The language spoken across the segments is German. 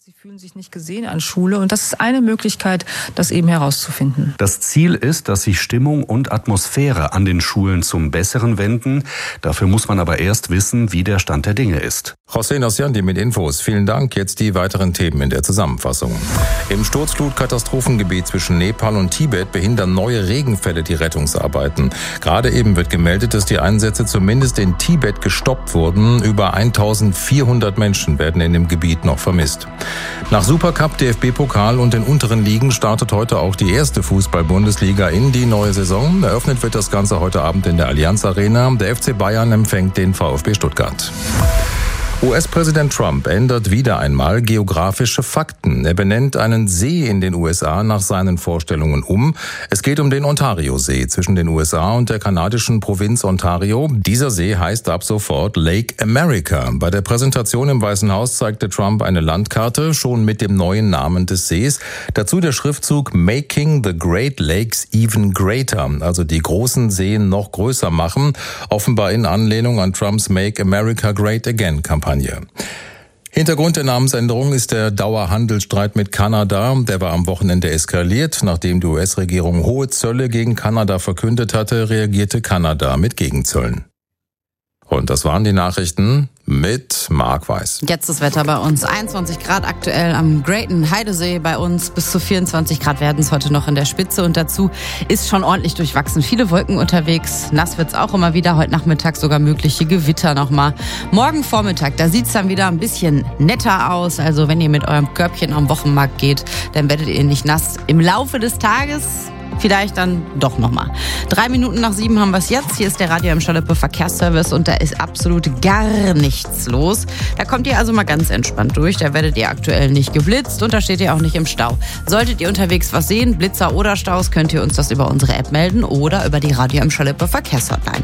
Sie fühlen sich nicht gesehen an Schule und das ist eine Möglichkeit, das eben herauszufinden. Das Ziel ist, dass sich Stimmung und Atmosphäre an den Schulen zum Besseren wenden. Dafür muss man aber erst wissen, wie der Stand der Dinge ist. José Nociandi mit Infos. Vielen Dank. Jetzt die weiteren Themen in der Zusammenfassung. Im Sturzflutkatastrophengebiet zwischen Nepal und Tibet behindern neue Regenfälle die Rettungsarbeiten. Gerade eben wird gemeldet, dass die Einsätze zumindest in Tibet gestoppt wurden. Über 1400 Menschen werden in dem Gebiet noch vermisst. Nach Supercup, DFB-Pokal und den unteren Ligen startet heute auch die erste Fußball-Bundesliga in die neue Saison. Eröffnet wird das Ganze heute Abend in der Allianz Arena. Der FC Bayern empfängt den VfB Stuttgart. US-Präsident Trump ändert wieder einmal geografische Fakten. Er benennt einen See in den USA nach seinen Vorstellungen um. Es geht um den Ontario-See zwischen den USA und der kanadischen Provinz Ontario. Dieser See heißt ab sofort Lake America. Bei der Präsentation im Weißen Haus zeigte Trump eine Landkarte, schon mit dem neuen Namen des Sees. Dazu der Schriftzug Making the Great Lakes Even Greater, also die großen Seen noch größer machen, offenbar in Anlehnung an Trumps Make America Great Again Kampagne. Hintergrund der Namensänderung ist der Dauerhandelsstreit mit Kanada. Der war am Wochenende eskaliert. Nachdem die US-Regierung hohe Zölle gegen Kanada verkündet hatte, reagierte Kanada mit Gegenzöllen. Und das waren die Nachrichten mit Marc Weiß. Jetzt das Wetter bei uns. 21 Grad aktuell am Greaten Heidesee bei uns. Bis zu 24 Grad werden es heute noch in der Spitze. Und dazu ist schon ordentlich durchwachsen. Viele Wolken unterwegs. Nass wird's auch immer wieder. Heute Nachmittag sogar mögliche Gewitter nochmal. Morgen Vormittag, da sieht's dann wieder ein bisschen netter aus. Also wenn ihr mit eurem Körbchen am Wochenmarkt geht, dann werdet ihr nicht nass. Im Laufe des Tages vielleicht dann doch nochmal. 7:03 haben wir es jetzt. Hier ist der Radio Emscher-Lippe Verkehrsservice und da ist absolut gar nichts los. Da kommt ihr also mal ganz entspannt durch. Da werdet ihr aktuell nicht geblitzt und da steht ihr auch nicht im Stau. Solltet ihr unterwegs was sehen, Blitzer oder Staus, könnt ihr uns das über unsere App melden oder über die Radio Emscher-Lippe Verkehrshotline.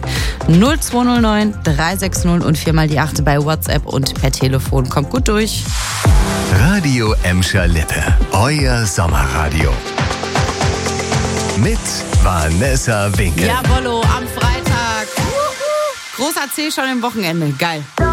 0209 360 und 4x8 bei WhatsApp und per Telefon. Kommt gut durch. Radio Emscher-Lippe. Euer Sommerradio. Mit Vanessa Winkel. Jawollo, am Freitag. Großer C schon im Wochenende. Geil.